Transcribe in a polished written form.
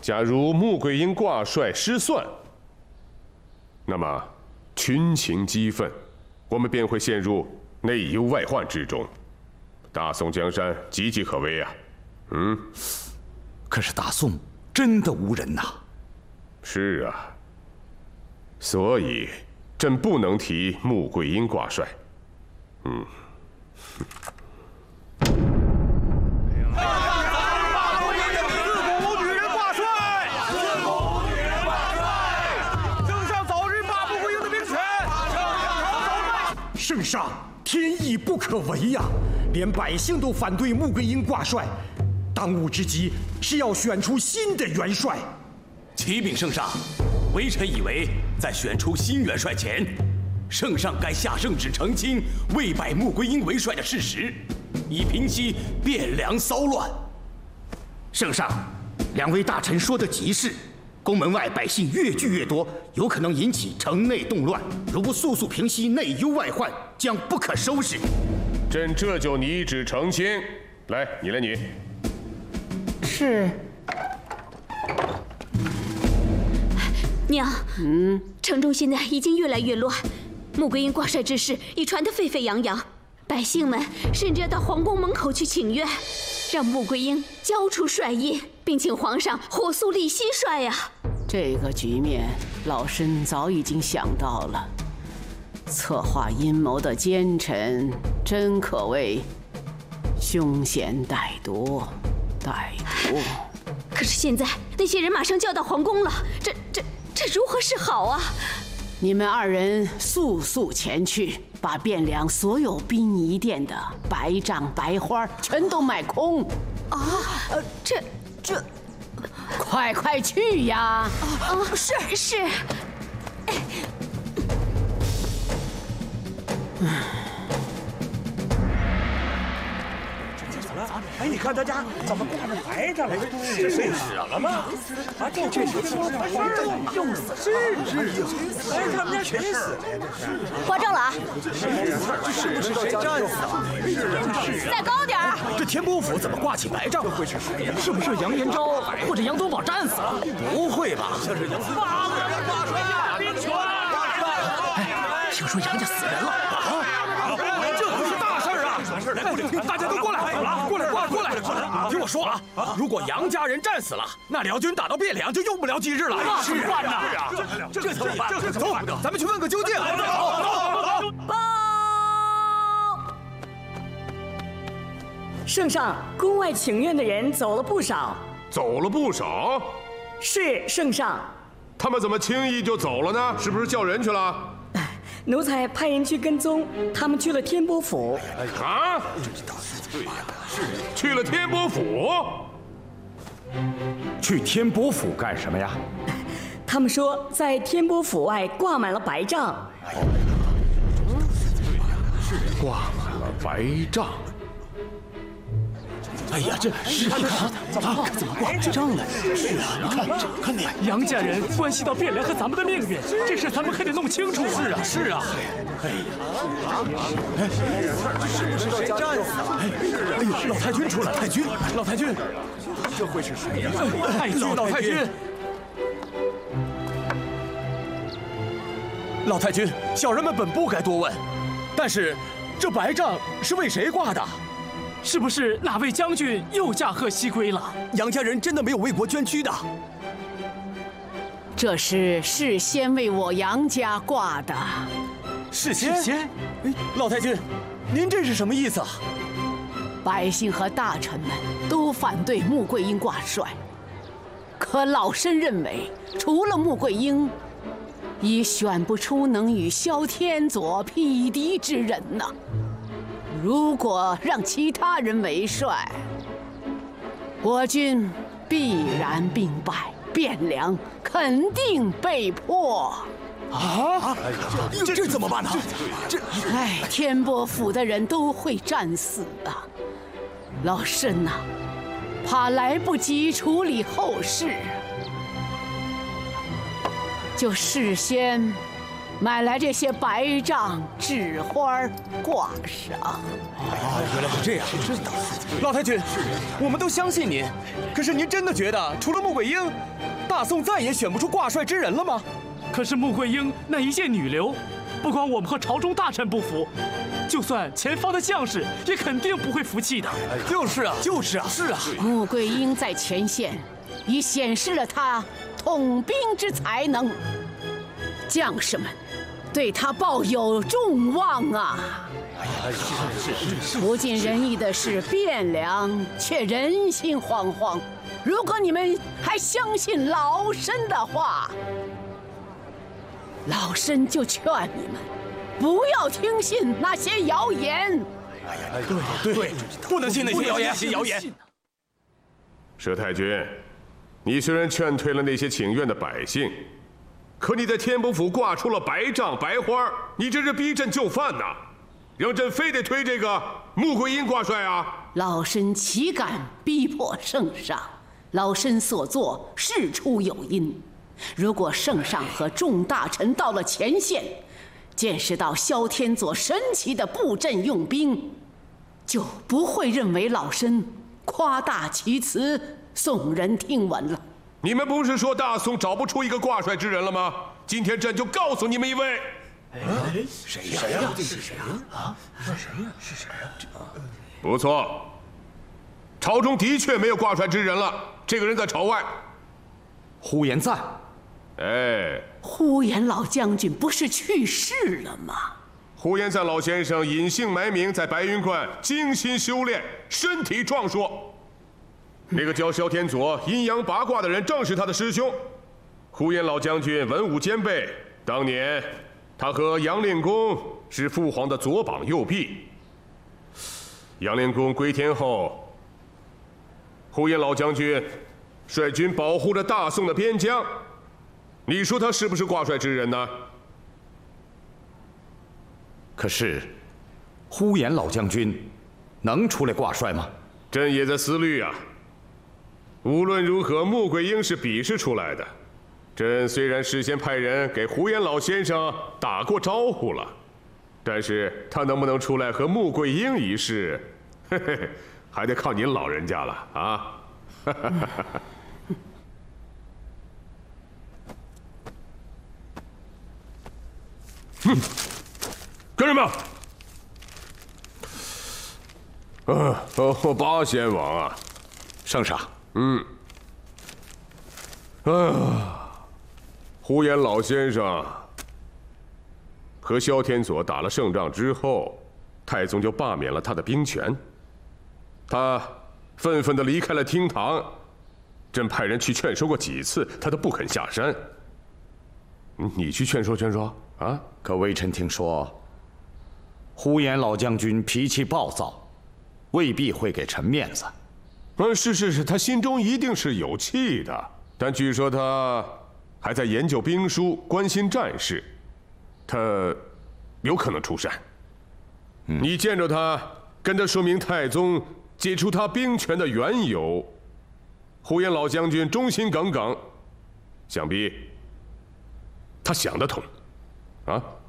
假如穆桂英挂帅失算，那么群情激愤，我们便会陷入内忧外患之中，大宋江山岌岌可危啊！ 可是大宋真的无人呐。 是啊，所以朕不能提穆桂英挂帅。 圣上，天意不可违呀！连百姓都反对穆桂英挂帅，当务之急是要选出新的元帅。 启禀圣上，微臣以为在选出新元帅前，圣上该下圣旨澄清未拜穆桂英为帅的事实，以平息汴梁骚乱。 圣上，两位大臣说的极是。宫门外百姓越聚越多，有可能引起城内动乱。如不速速平息内忧外患，将不可收拾。 朕这就拟旨澄清。来，你来拟。 是。 娘，城中现在已经越来越乱，穆桂英挂帅之事已传得沸沸扬扬，百姓们甚至要到皇宫门口去请愿，让穆桂英交出帅印，并请皇上火速立新帅呀！ 这个局面，老身早已经想到了。策划阴谋的奸臣，真可谓凶险歹毒。 可是现在那些人马上就要到皇宫了，这如何是好啊？ 你们二人速速前去，把汴梁所有殡仪店的白帐白花全都卖空。 这， 快去呀！ 是。 哎，你看大家怎么挂着白着了？这谁死了吗？啊，这确实是又死是，哎，他们家谁死了呀？这是挂正了啊！ 是不是谁战死了？ 再高点儿！ 这天波府怎么挂起白帐？是不是杨延昭或者杨宗保战死了？ 不会吧？这是杨宗保。 听说杨家死人了啊！ 这可是大事啊！来，大家都过来，过来！听我说啊，如果杨家人战死了，那辽军打到汴梁就用不了几日了。 是啊，这怎么办？ 走，咱们去问个究竟。 报！ 圣上，宫外请愿的人走了不少。 走了不少？ 是圣上。 他们怎么轻易就走了呢？是不是叫人去了？ 奴才派人去跟踪，他们去了天波府。 啊？对呀，是去了天波府。 去天波府干什么呀？ 他们说在天波府外挂满了白帐。 挂满了白帐。哎呀，这是看怎么挂白帐呢？是啊，看那杨家人关系到汴梁和咱们的命运，这事咱们还得弄清楚啊！ 是啊。 哎呀，是不是谁战死了？哎呦，老太君出来！老太君，这会是谁呀？老太君，老太君，小人们本不该多问，但是这白帐是为谁挂的？ 是不是哪位将军又驾鹤西归了？ 杨家人真的没有为国捐躯的？ 这是事先为我杨家挂的。 事先？哎，老太君，您这是什么意思啊？ 百姓和大臣们都反对穆桂英挂帅，可老身认为，除了穆桂英，已选不出能与萧天佐匹敌之人呐。如果让其他人为帅，我军必然兵败，汴梁肯定被破。 啊！这怎么办呢？ 天波府的人都会战死啊！老身呐，怕来不及处理后事，就事先买来这些白帐、纸花挂上。 原来是这样，真的。老太君，我们都相信您，可是您真的觉得除了穆桂英，大宋再也选不出挂帅之人了吗？ 可是穆桂英那一介女流，不光我们和朝中大臣不服，就算前方的将士也肯定不会服气的。 就是啊，就是啊，是啊。 穆桂英在前线已显示了她统兵之才能，将士们对她抱有众望啊！不尽人意的是汴梁，却人心惶惶。如果你们还相信老身的话，老身就劝你们不要听信那些谣言。 对，不能信那些谣言。 佘太君，你虽然劝退了那些请愿的百姓，可你在天波府挂出了白帐白花，你这是逼朕就范呐！让朕非得推这个穆桂英挂帅啊！ 老身岂敢逼迫圣上？老身所作事出有因。如果圣上和众大臣到了前线，见识到萧天佐神奇的布阵用兵，就不会认为老身夸大其词，耸人听闻了。 你们不是说大宋找不出一个挂帅之人了吗？今天朕就告诉你们一位。 谁呀？是谁啊？是谁啊？ 不错，朝中的确没有挂帅之人了。这个人在朝外。 呼延赞。 呼延老将军不是去世了吗？ 呼延赞老先生隐姓埋名，在白云观精心修炼，身体壮硕。那个叫萧天佐阴阳八卦的人，正是他的师兄。呼延老将军文武兼备，当年他和杨令公是父皇的左膀右臂。杨令公归天后，呼延老将军率军保护着大宋的边疆。你说他是不是挂帅之人呢？ 可是，呼延老将军能出来挂帅吗？ 朕也在思虑啊。无论如何，穆桂英是比试出来的。朕虽然事先派人给呼延老先生打过招呼了，但是他能不能出来和穆桂英一试，还得靠您老人家了啊！跟着吧。八贤王啊， 圣上。 呼延老先生和萧天佐打了胜仗之后，太宗就罢免了他的兵权，他愤愤地离开了厅堂。朕派人去劝说过几次，他都不肯下山。你去劝说啊？ 可微臣听说，呼延老将军脾气暴躁，未必会给臣面子。 是，他心中一定是有气的，但据说他还在研究兵书，关心战事，他有可能出山。你见着他，跟他说明太宗解除他兵权的缘由。呼延老将军忠心耿耿，想必他想得通，啊。